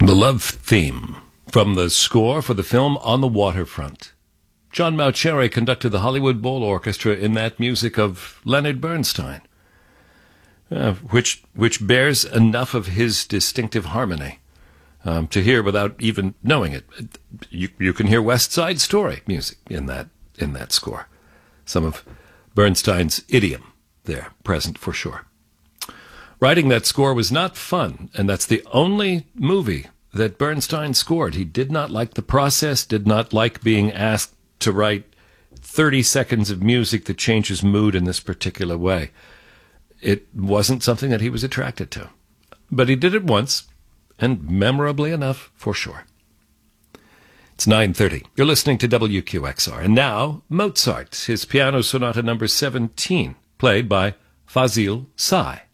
The love theme from the score for the film On the Waterfront. John Mauceri conducted the Hollywood Bowl Orchestra in that music of Leonard Bernstein, which bears enough of his distinctive harmony to hear without even knowing it. You can hear West Side Story music in that score. Some of Bernstein's idiom there present for sure. Writing that score was not fun, and that's the only movie that Bernstein scored. He did not like the process, did not like being asked to write 30 seconds of music that changes mood in this particular way. It wasn't something that he was attracted to. But he did it once, and memorably enough, for sure. It's 9:30. You're listening to WQXR. And now, Mozart, his Piano Sonata number 17, played by Fazil Say.